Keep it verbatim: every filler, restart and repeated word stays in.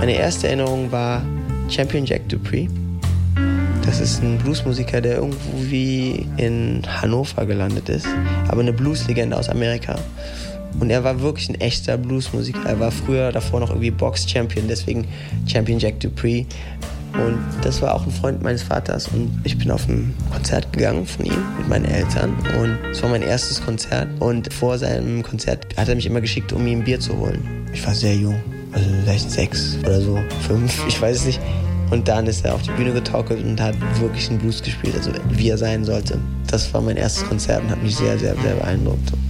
Meine erste Erinnerung war Champion Jack Dupree. Das ist ein Bluesmusiker, der irgendwie in Hannover gelandet ist, aber eine Blueslegende aus Amerika. Und er war wirklich ein echter Bluesmusiker. Er war früher davor noch irgendwie Box-Champion, deswegen Champion Jack Dupree. Und das war auch ein Freund meines Vaters. Und ich bin auf ein Konzert gegangen von ihm mit meinen Eltern. Und es war mein erstes Konzert. Und vor seinem Konzert hat er mich immer geschickt, um ihm ein Bier zu holen. Ich war sehr jung, also vielleicht sechs oder so, fünf, ich weiß es nicht. Und dann ist er auf die Bühne getaukelt und hat wirklich einen Blues gespielt, also wie er sein sollte. Das war mein erstes Konzert und hat mich sehr, sehr, sehr beeindruckt.